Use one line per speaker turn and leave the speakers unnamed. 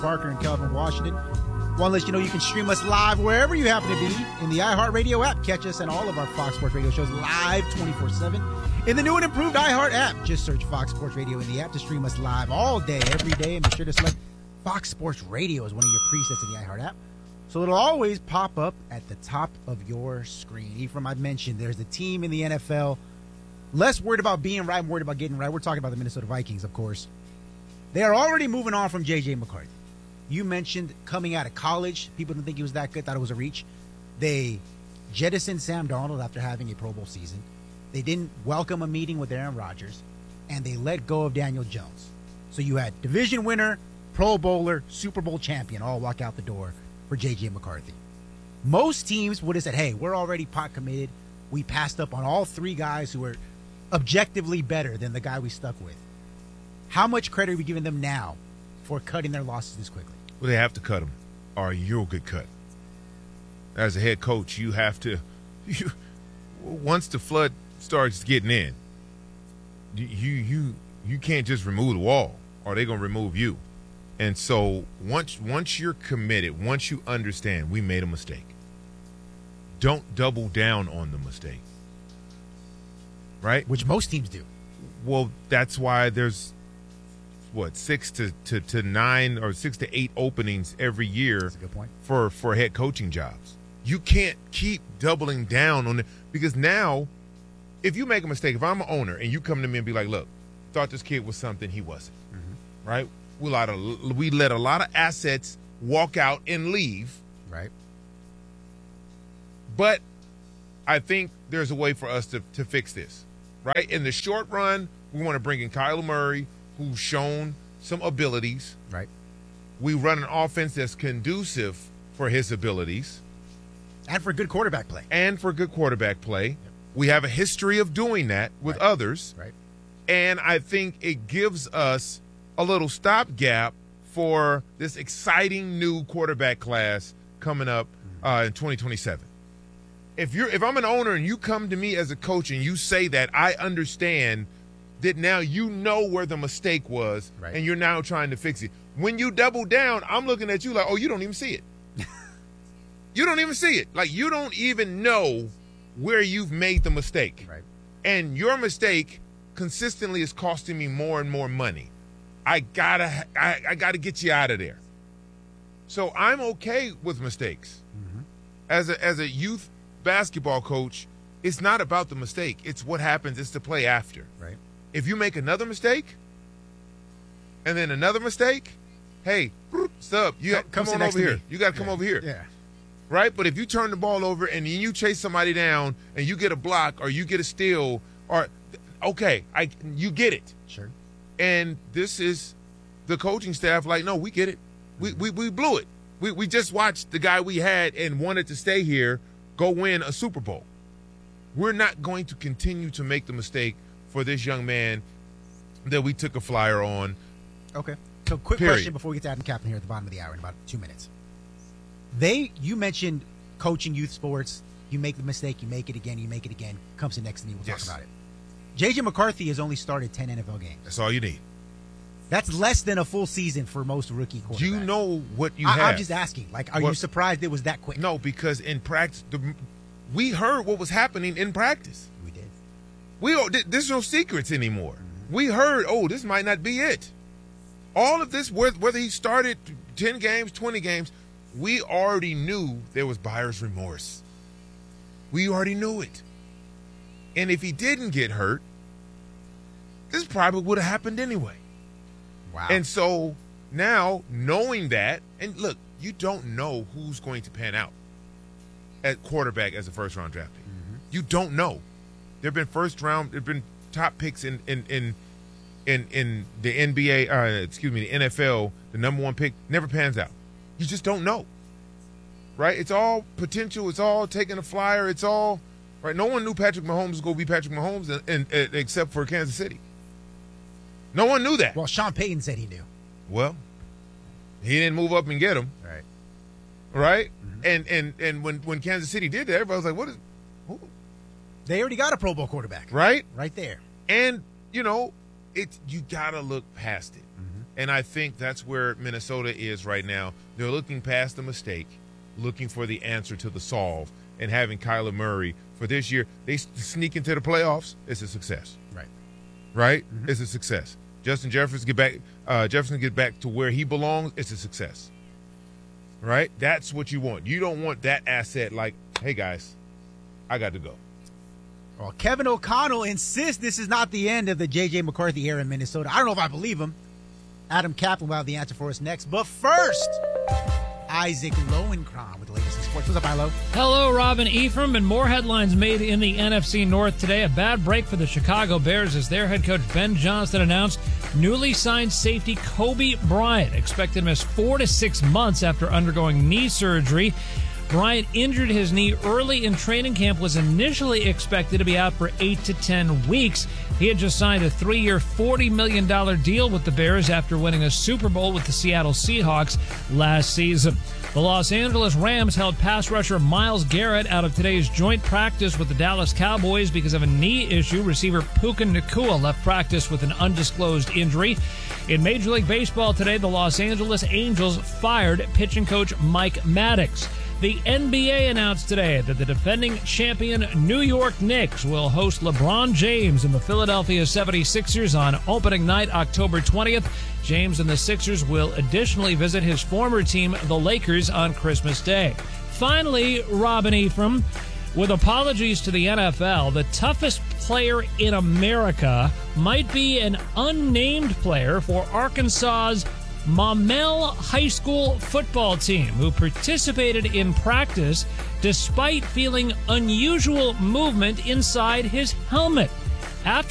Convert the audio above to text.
Parker and Kelvin Washington. Want to let you know you can stream us live wherever you happen to be in the iHeartRadio app. Catch us and all of our Fox Sports Radio shows live 24/7 in the new and improved iHeart app. Just search Fox Sports Radio in the app to stream us live all day, every day, and be sure to select Fox Sports Radio as one of your presets in the iHeart app, so it'll always pop up at the top of your screen. Ephraim, I mentioned there's a team in the NFL less worried about being right, more worried about getting right. We're talking about the Minnesota Vikings, of course. They are already moving on from J.J. McCarthy. You mentioned coming out of college, people didn't think he was that good, thought it was a reach. They jettisoned Sam Darnold after having a Pro Bowl season. They didn't welcome a meeting with Aaron Rodgers, and they let go of Daniel Jones. So you had division winner, Pro Bowler, Super Bowl champion all walk out the door for J.J. McCarthy. Most teams would have said, hey, we're already pot committed. We passed up on all three guys who are objectively better than the guy we stuck with. How much credit are we giving them now for cutting their losses this quickly?
Well, they have to cut them, or you'll get cut. As a head coach, you have to once the flood starts getting in, you can't just remove the wall, or they're going to remove you. And so once you're committed, once you understand we made a mistake, don't double down on the mistake. Right?
Which most teams do.
Well, that's why there's, 6 to 9 or 6 to 8 openings every year.
That's a good point.
For head coaching jobs. You can't keep doubling down on it, because now if you make a mistake, if I'm an owner and you come to me and be like, look, thought this kid was something he wasn't, right? We let a lot of assets walk out and leave.
Right.
But I think there's a way for us to fix this, right? In the short run, we want to bring in Kyler Murray, who's shown some abilities.
Right.
We run an offense that's conducive for his abilities.
And for good quarterback play.
Yep. We have a history of doing that with others.
Right.
And I think it gives us a little stopgap for this exciting new quarterback class coming up in 2027. If I'm an owner and you come to me as a coach and you say that, I understand that now you know where the mistake was, and you're now trying to fix it. When you double down, I'm looking at you like, oh, you don't even see it. You don't even see it. Like, you don't even know where you've made the mistake.
Right.
And your mistake consistently is costing me more and more money. I gotta get you out of there. So I'm okay with mistakes. As a youth basketball coach, it's not about the mistake. It's what happens. It's the play after.
Right.
If you make another mistake and then another mistake, hey, stop. You come on over here. You got to come over here.
Yeah.
Right? But if you turn the ball over and then you chase somebody down and you get a block or you get a steal, or okay, you get it.
Sure.
And this is the coaching staff like, no, we get it. We blew it. We just watched the guy we had and wanted to stay here go win a Super Bowl. We're not going to continue to make the mistake for this young man that we took a flyer on.
Okay. So quick question before we get to Adam Kaplan here at the bottom of the hour in about 2 minutes. You mentioned coaching youth sports. You make the mistake, you make it again, comes to next and we'll talk about it. J.J. McCarthy has only started 10 NFL games.
That's all you need.
That's less than a full season for most rookie quarterbacks.
You know what you have.
I'm just asking. Like, are you surprised it was that quick?
No, because in practice, we heard what was happening in practice.
We did.
There's no secrets anymore. We heard, this might not be it. All of this, whether he started 10 games, 20 games, we already knew there was buyer's remorse. We already knew it. And if he didn't get hurt, this probably would have happened anyway.
Wow.
And so now, knowing that, and look, you don't know who's going to pan out at quarterback as a first-round draft pick. You don't know. There have been top picks in the NBA, the NFL, the number one pick never pans out. You just don't know. Right? It's all potential. It's all taking a flyer. It's all, right? No one knew Patrick Mahomes was going to be Patrick Mahomes except for Kansas City. No one knew that.
Well, Sean Payton said he knew.
Well, he didn't move up and get him.
Right.
Right? And when Kansas City did that, everybody was like, what is who?
They already got a Pro Bowl quarterback.
Right?
Right there.
And, you got to look past it. And I think that's where Minnesota is right now. They're looking past the mistake, looking for the answer to the solve, and having Kyler Murray for this year. They sneak into the playoffs. It's a success. Right? Mm-hmm. It's a success. Justin Jefferson get back to where he belongs. It's a success. Right? That's what you want. You don't want that asset like, hey, guys, I got to go.
Well, Kevin O'Connell insists this is not the end of the J.J. McCarthy era in Minnesota. I don't know if I believe him. Adam Kaplan will have the answer for us next. But first, Isaac Lowenkron with the latest in sports. What's up, Ilo?
Hello, Robin Ephraim, and more headlines made in the NFC North today. A bad break for the Chicago Bears as their head coach Ben Johnson announced newly signed safety Kobe Bryant expected to miss 4 to 6 months after undergoing knee surgery. Bryant injured his knee early in training camp, was initially expected to be out for 8 to 10 weeks. He had just signed a 3-year, $40 million deal with the Bears after winning a Super Bowl with the Seattle Seahawks last season. The Los Angeles Rams held pass rusher Myles Garrett out of today's joint practice with the Dallas Cowboys because of a knee issue. Receiver Puka Nacua left practice with an undisclosed injury. In Major League Baseball today, the Los Angeles Angels fired pitching coach Mike Maddox. The NBA announced today that the defending champion New York Knicks will host LeBron James and the Philadelphia 76ers on opening night, October 20th. James and the Sixers will additionally visit his former team, the Lakers, on Christmas Day. Finally, Robin Ephraim, with apologies to the NFL, the toughest player in America might be an unnamed player for Arkansas's Maumelle High School football team, who participated in practice despite feeling unusual movement inside his helmet. After